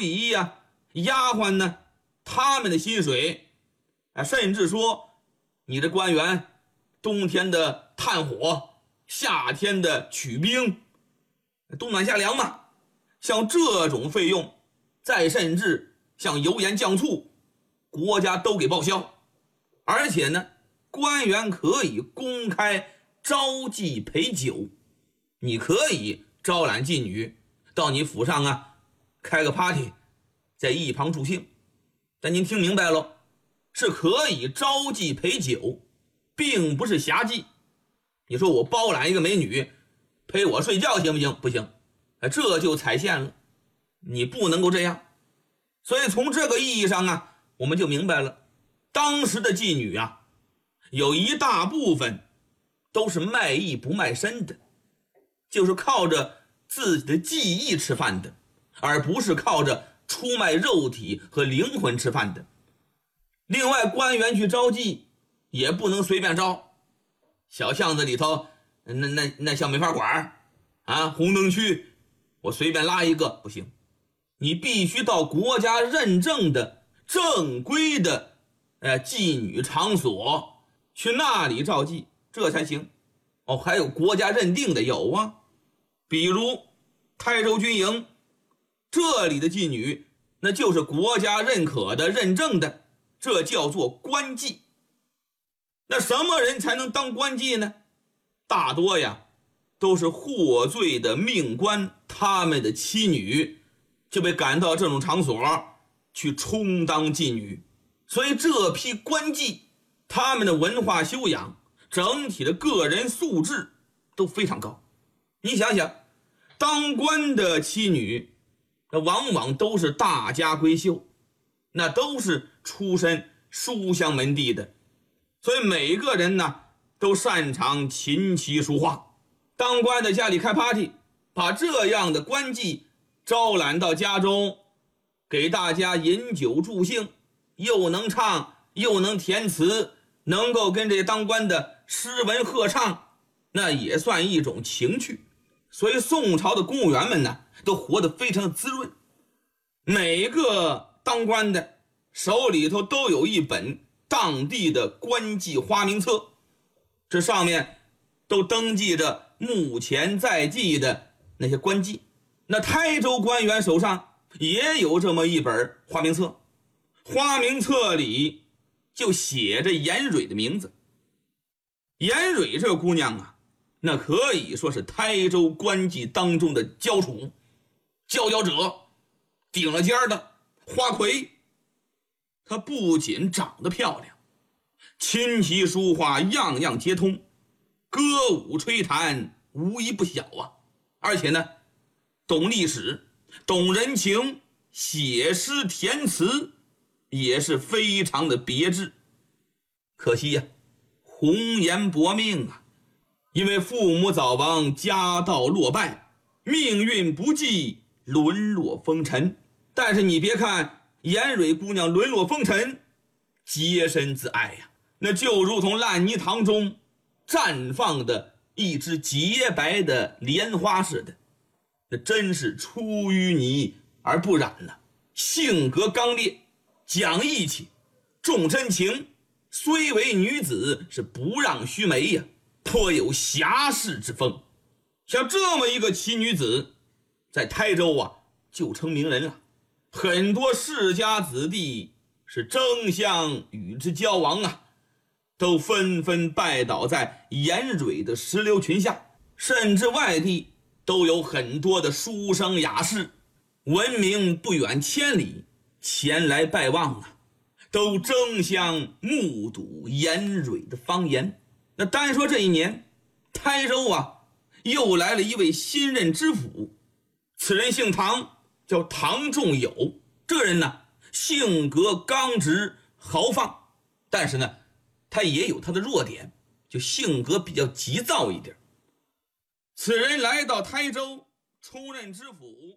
仪呀、丫鬟呢，他们的薪水，甚至说你的官员冬天的炭火，夏天的取兵，冬暖夏凉嘛，像这种费用，再甚至像油盐酱醋，国家都给报销。而且呢，官员可以公开招妓陪酒，你可以招揽妓女到你府上啊，开个 party， 在一旁助兴。但您听明白了，是可以招妓陪酒，并不是侠妓。你说我包揽一个美女陪我睡觉行不行？不行，这就踩线了，你不能够这样。所以从这个意义上啊，我们就明白了，当时的妓女啊，有一大部分都是卖艺不卖身的，就是靠着自己的技艺吃饭的，而不是靠着出卖肉体和灵魂吃饭的。另外，官员去招妓也不能随便招，小巷子里头那像没法管啊，红灯区我随便拉一个不行，你必须到国家认证的正规的妓女场所去那里召妓，这才行。还有国家认定的有啊，比如台州军营，这里的妓女那就是国家认可的认证的，这叫做官妓。那什么人才能当官妓呢？大多呀都是获罪的命官，他们的妻女就被赶到这种场所去充当妓女。所以这批官妓，他们的文化修养，整体的个人素质都非常高。你想想，当官的妻女那往往都是大家闺秀，那都是出身书香门第的，所以每个人呢都擅长琴棋书画。当官的家里开 party， 把这样的官妓招揽到家中，给大家饮酒助兴，又能唱又能填词，能够跟这当官的诗文合唱，那也算一种情趣。所以宋朝的公务员们呢都活得非常的滋润。每个当官的手里头都有一本当地的官妓花名册，这上面都登记着目前在妓的那些官妓。那台州官员手上也有这么一本花名册，花名册里就写着严蕊的名字。严蕊这个姑娘啊，那可以说是台州官妓当中的翘楚、佼佼者，顶了尖的花魁。她不仅长得漂亮，琴棋书画样样皆通，歌舞吹弹无一不晓啊。而且呢，懂历史，懂人情，写诗填词也是非常的别致。可惜呀，红颜薄命啊，因为父母早亡，家道落败，命运不济，沦落风尘。但是你别看严蕊姑娘沦落风尘，洁身自爱呀，那就如同烂泥塘中绽放的一只洁白的莲花似的，那真是出淤泥而不染了。性格刚烈，讲义气，重真情，虽为女子是不让须眉呀，颇有侠士之风。像这么一个奇女子，在台州啊就成名人了，很多世家子弟是争相与之交往啊，都纷纷拜倒在严蕊的石榴裙下，甚至外地都有很多的书生雅士，闻名不远千里前来拜望啊，都争相目睹严蕊的芳颜。那单说这一年，台州啊又来了一位新任知府，此人姓唐，叫唐仲友。这人呢性格刚直豪放，但是呢他也有他的弱点，就性格比较急躁一点。此人来到台州充任知府。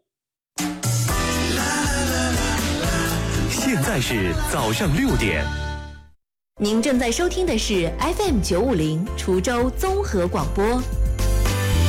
现在是早上6点。 您正在收听的是 FM 950滁州综合广播。